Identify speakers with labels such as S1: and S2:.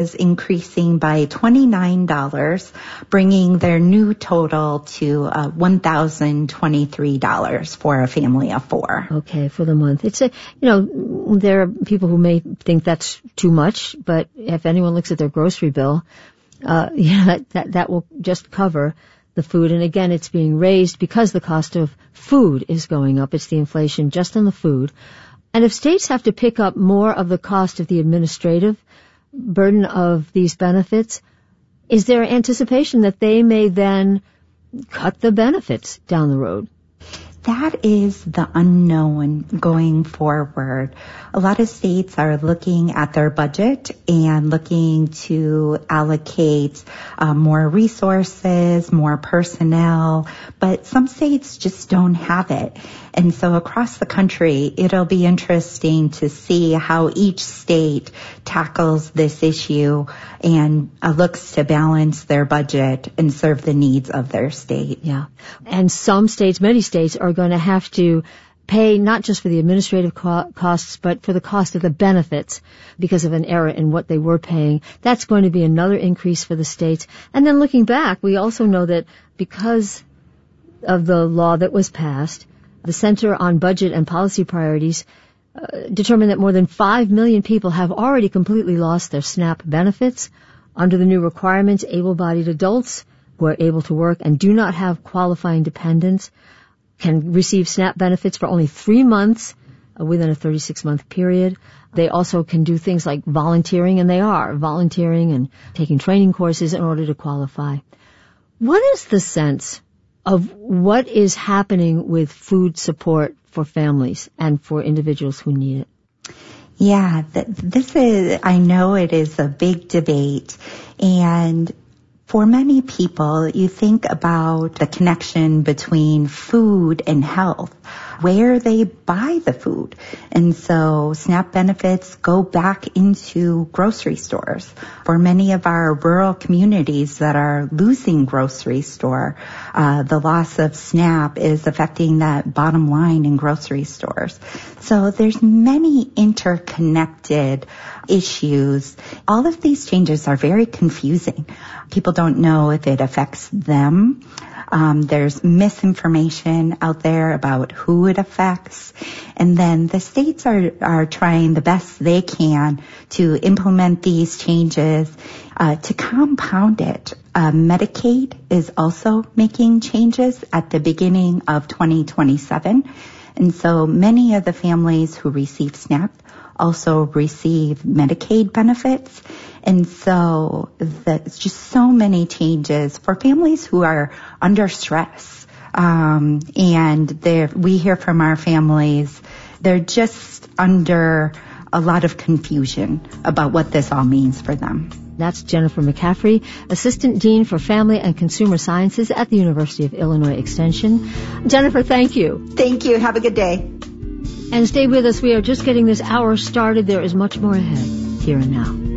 S1: is increasing by $29, bringing their new total to $1,023 for a family of 4.
S2: Okay, for the month. It's there are people who may think that's too much, but if anyone looks at their grocery bill, that will just cover the food. And again, it's being raised because the cost of food is going up. It's the inflation just on the food. And if states have to pick up more of the cost of the administrative burden of these benefits, is there anticipation that they may then cut the benefits down the road?
S1: That is the unknown going forward. A lot of states are looking at their budget and looking to allocate more resources, more personnel, but some states just don't have it. And so across the country, it'll be interesting to see how each state tackles this issue and looks to balance their budget and serve the needs of their state.
S2: Yeah. And some states, many states, are going to have to pay not just for the administrative costs, but for the cost of the benefits because of an error in what they were paying. That's going to be another increase for the states. And then looking back, we also know that because of the law that was passed, the Center on Budget and Policy Priorities determined that more than 5 million people have already completely lost their SNAP benefits. Under the new requirements, able-bodied adults who are able to work and do not have qualifying dependents can receive SNAP benefits for only 3 months within a 36-month period. They also can do things like volunteering, and they are volunteering and taking training courses in order to qualify. What is the sense of what is happening with food support for families and for individuals who need it?
S1: Yeah, I know it is a big debate, and for many people, you think about the connection between food and health, where they buy the food. And so SNAP benefits go back into grocery stores. For many of our rural communities that are losing grocery store, the loss of SNAP is affecting that bottom line in grocery stores. So there's many interconnected issues. All of these changes are very confusing. People don't know if it affects them. There's misinformation out there about who it affects. And then the states are trying the best they can to implement these changes to compound it. Medicaid is also making changes at the beginning of 2027. And so many of the families who receive SNAP also receive Medicaid benefits. And so it's just so many changes for families who are under stress. And we hear from our families, they're just under a lot of confusion about what this all means for them.
S2: That's Jennifer McCaffrey, Assistant Dean for Family and Consumer Sciences at the University of Illinois Extension. Jennifer, thank you.
S1: Thank you. Have a good day.
S2: And stay with us. We are just getting this hour started. There is much more ahead. Here and Now.